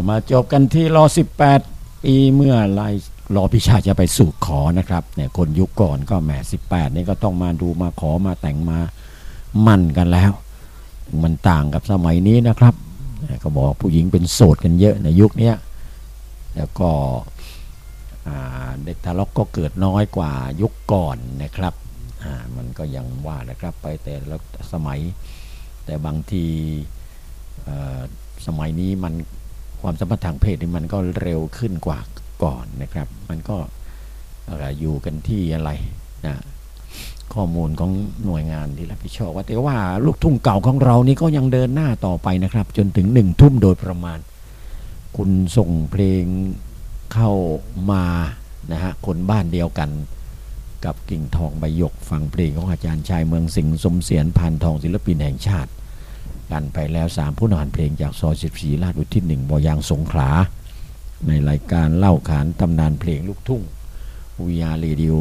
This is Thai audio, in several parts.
มาจบกันที่ร18 ปีเมื่อไรรอพิชาจะไปสู่ขอนะครับเนี่ยคนยุคก่อนก็แหม18นี่ก็ต้องมาดูมาขอมาแต่งมามั่นกันแล้วมันต่างกับสมัยนี้นะครับก็บอกผู้หญิงเป็นโสดกันเยอะในยุคนี้แล้วก็เด็กทารกก็เกิดน้อยกว่ายุคก่อนนะครับมันก็ยังว่านะครับไปแต่ละสมัยแต่บางทีสมัยนี้มันความสัมพันธ์ทางเพศนี่มันก็เร็วขึ้นกว่าก่อนนะครับมันก็อยู่กันที่อะไรนะข้อมูลของหน่วยงานที่รับผิดชอบว่าแต่ว่าลูกทุ่งเก่าของเรานี่ก็ยังเดินหน้าต่อไปนะครับจนถึง1 ทุ่มโดยประมาณคุณส่งเพลงเข้ามานะฮะคนบ้านเดียวกันกับกิ่งทองใบหยกฟังเพลงของอาจารย์ชายเมืองสิงห์สมเสียรพันทองศิลปินแห่งชาติกันไปแล้ว3ผู้นำเพลงจากซอย14ลาดอุทิศ1บ่อยางสงขลาในรายการเล่าขานตำนานเพลงลูกทุ่งVR Radio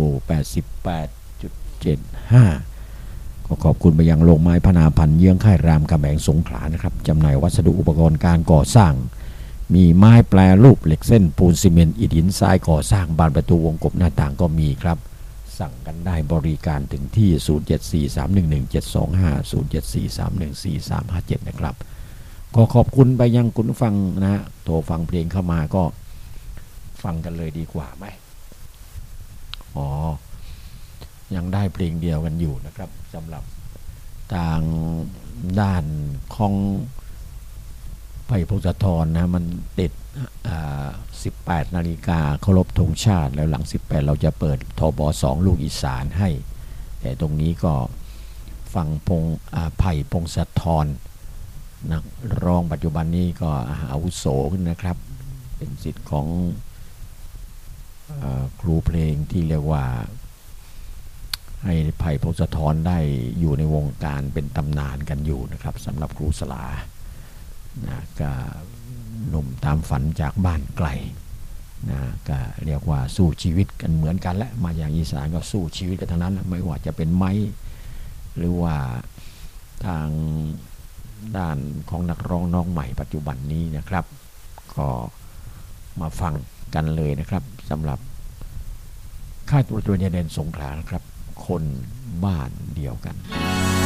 88.75 ก็ขอบคุณไปยังโรงไม้พนาพันธ์เยื้องค่ายรามคำแหงสงขลานะครับจำหน่ายวัสดุอุปกรณ์การก่อสร้างมีไม้แปรรูปเหล็กเส้นปูนซีเมนต์อิฐหินทรายก่อสร้างบานประตูวงกบหน้าต่างก็มีครับสั่งกันได้บริการถึงที่ 0743111725 0743144357 นะครับก็ขอบคุณไปยังคุณฟังนะโทรฟังเพลงเข้ามาก็ฟังกันเลยดีกว่าไหมยังได้เพลงเดียวกันอยู่นะครับสำหรับทางด้านของไผ่พงศธรนะมันติด18 นาฬิกาเคารพธงชาติแล้วหลัง18เราจะเปิดทบ2ลูกอีสานให้แต่ตรงนี้ก็ฟังไผ่พงศธรนักร้องปัจจุบันนี้ก็อาวุโสขึ้นนะครับเป็นศิษย์ของครูเพลงที่เรียกว่าให้ไผ่พงศธรได้อยู่ในวงการเป็นตำนานกันอยู่นะครับสำหรับครูสลานะก็หนุ่มตามฝันจากบ้านไกลนะก็เรียกว่าสู้ชีวิตกันเหมือนกันและมาอย่างอีสานก็สู้ชีวิตกันทั้งนั้นไม่ว่าจะเป็นไม้หรือว่าทางด้านของนักร้องน้องใหม่ปัจจุบันนี้นะครับก็มาฟังกันเลยนะครับสำหรับค่ายตำรวจตระเวนชายแดนสงขลานะครับคนบ้านเดียวกัน